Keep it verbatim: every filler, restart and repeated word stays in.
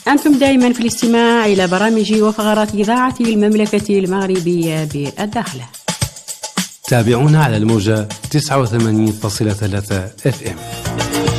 أنتم دائما في الاستماع إلى برامج وفقرات إذاعة المملكة المغربية بالداخل. تابعونا على الموجة تسعة وثمانين فاصلة ثلاثة اف ام.